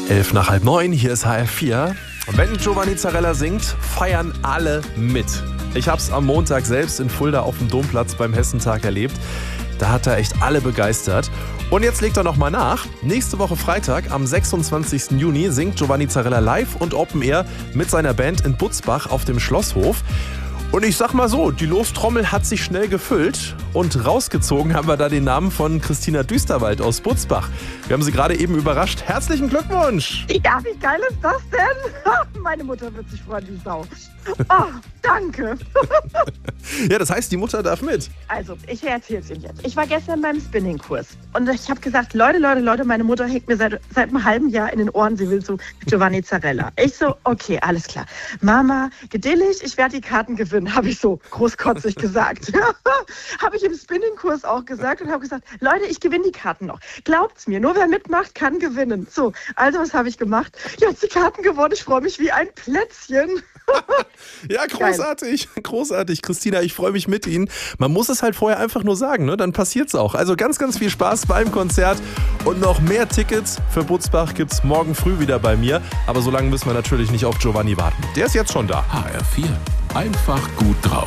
8:11, hier ist HR4. Und wenn Giovanni Zarella singt, feiern alle mit. Ich hab's am Montag selbst in Fulda auf dem Domplatz beim Hessentag erlebt. Da hat er echt alle begeistert. Und jetzt legt er nochmal nach. Nächste Woche Freitag, am 26. Juni, singt Giovanni Zarella live und Open Air mit seiner Band in Butzbach auf dem Schlosshof. Und ich sag mal so, die Lostrommel hat sich schnell gefüllt und rausgezogen haben wir da den Namen von Christina Düsterwald aus Butzbach. Wir haben sie gerade eben überrascht. Herzlichen Glückwunsch! Ja, wie geil ist das denn? Meine Mutter wird sich freuen wie Sau. Oh, danke. Ja, das heißt, die Mutter darf mit. Also, ich erzähl's Ihnen jetzt. Ich war gestern beim Spinningkurs und ich habe gesagt, Leute, meine Mutter hängt mir seit einem halben Jahr in den Ohren, sie will zu Giovanni Zarella. Ich so, okay, alles klar. Mama, gedillig, ich werde die Karten gewinnen, habe ich so großkotzig gesagt. Habe ich im Spinningkurs auch gesagt und habe gesagt, Leute, ich gewinne die Karten noch. Glaubt's mir, nur wer mitmacht, kann gewinnen. So, also was habe ich gemacht? Jetzt die Karten gewonnen, ich freue mich wie ein Plätzchen. Ja, großartig, großartig. Christina, ich freue mich mit Ihnen. Man muss es halt vorher einfach nur sagen, ne? Dann passiert's auch. Also ganz, ganz viel Spaß beim Konzert und noch mehr Tickets für Butzbach gibt's morgen früh wieder bei mir. Aber so lange müssen wir natürlich nicht auf Giovanni warten. Der ist jetzt schon da. HR4, einfach gut drauf.